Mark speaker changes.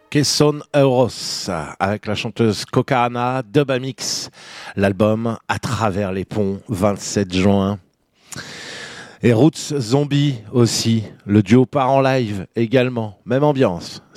Speaker 1: Que son euros avec la chanteuse Coca-Ana, Dubamix, l'album À travers les ponts, 27 juin. Et Roots Zombie aussi, le duo part en live également, même ambiance.